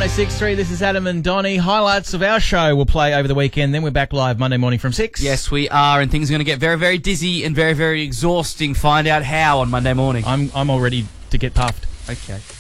106.3, this is Adam and Donnie. Highlights of our show will play over the weekend, then we're back live Monday morning from 6. Yes, we are, and things are going to get very, very dizzy and very, very exhausting. Find out how on Monday morning. I'm all ready to get puffed. Okay.